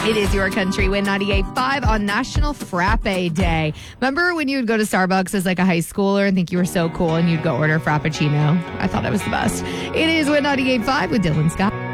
It is Your Country Win 98.5 on National Frappe Day. Remember when you would go to Starbucks as like a high schooler and think you were so cool and you'd go order Frappuccino? I thought I was the best. It is Win 98.5 with Dylan Scott.